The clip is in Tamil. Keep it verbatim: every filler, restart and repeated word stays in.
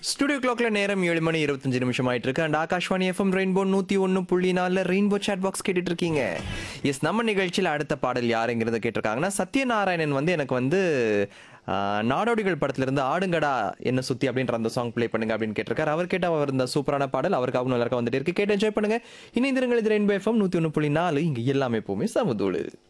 ஸ்டுடியோ கிளாக்ல நேரம் ஏழு மணி இருபத்தஞ்சு நிமிஷம் ஆயிட்டு இருக்கு. அண்ட் ஆகாஷ்வாணி எஃப்எம் ரெயின்போ நூத்தி ஒன்னு புள்ளி நாலுல ரெயின்போ சாட் பாக்ஸ் கேட்டுட்டு இருக்கீங்க. எஸ், நம்ம நிகழ்ச்சியில் அடுத்த பாடல் யாருங்கிறத கேட்டிருக்காங்கன்னா, சத்யநாராயணன் வந்து எனக்கு வந்து ஆஹ், நாடோடிகள் படத்துல இருந்து ஆடுங்கடா என்ன சுத்தி அப்படின்ற அந்த சாங் ப்ளே பண்ணுங்க அப்படின்னு கேட்டிருக்காரு. அவர் கேட்ட அவர் இந்த சூப்பரான பாடல் அவருக்காகவும் எல்லாருக்கும் வந்துட்டு இருக்கு. கேட்டு என்ஜாய் பண்ணுங்க. இணைந்திருங்கள். இது ரெயின்போ எஃப்எம் நூத்தி ஒன்னு புள்ளி நாலு. இங்க எல்லாமே எப்பவுமே சமதூளு.